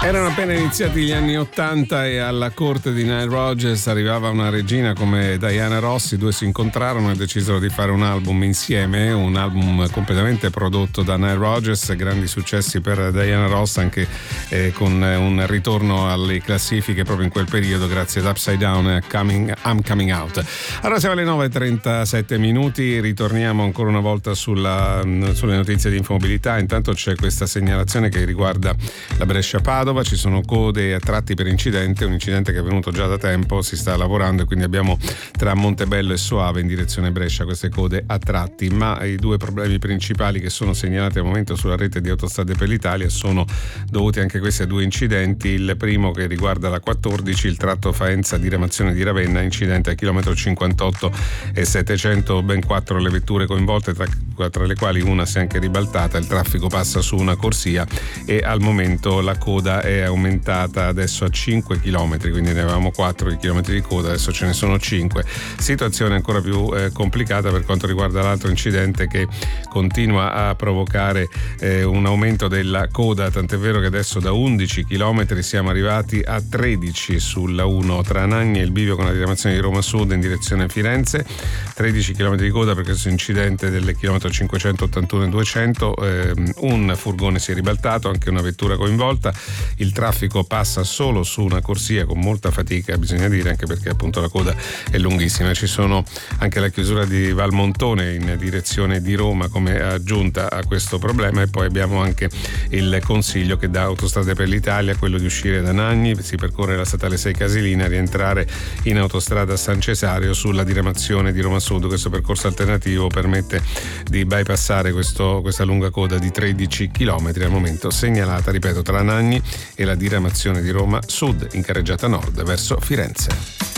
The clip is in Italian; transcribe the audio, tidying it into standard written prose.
Erano appena iniziati gli anni '80 e alla corte di Nile Rodgers arrivava una regina come Diana Ross. I due si incontrarono e decisero di fare un album insieme, un album completamente prodotto da Nile Rodgers, grandi successi per Diana Ross, anche con un ritorno alle classifiche proprio in quel periodo grazie ad Upside Down e I'm Coming Out. Allora siamo alle 9:37, ritorniamo ancora una volta sulle notizie di infomobilità. Intanto c'è questa segnalazione che riguarda la Brescia-Padova. Ci sono code a tratti per incidente, un incidente che è venuto già da tempo, si sta lavorando e quindi abbiamo tra Montebello e Soave in direzione Brescia queste code a tratti, ma i due problemi principali che sono segnalati al momento sulla rete di Autostrade per l'Italia sono dovuti anche questi a due incidenti. Il primo che riguarda la 14, il tratto Faenza diramazione di Ravenna, incidente a chilometro 58 e 700, ben 4 le vetture coinvolte, tra le quali una si è anche ribaltata, il traffico passa su una corsia e al momento la coda è aumentata adesso a 5 km, quindi ne avevamo 4 chilometri di coda, adesso ce ne sono 5. Situazione ancora più complicata per quanto riguarda l'altro incidente che continua a provocare un aumento della coda, tant'è vero che adesso da 11 km siamo arrivati a 13 sulla 1 tra Anagni e il bivio con la diramazione di Roma Sud in direzione Firenze. 13 km di coda per questo incidente del chilometro 581 e 200, un furgone si è ribaltato, anche una vettura coinvolta. Il traffico passa solo su una corsia con molta fatica, bisogna dire, anche perché appunto la coda è lunghissima. Ci sono anche la chiusura di Valmontone in direzione di Roma come aggiunta a questo problema, e poi abbiamo anche il consiglio che dà Autostrade per l'Italia, quello di uscire da Nagni, si percorre la statale 6 Casilina, rientrare in autostrada San Cesario sulla diramazione di Roma Sud. Questo percorso alternativo permette di bypassare questa lunga coda di 13 km al momento segnalata, ripeto, tra Nagni e la diramazione di Roma Sud in carreggiata nord verso Firenze.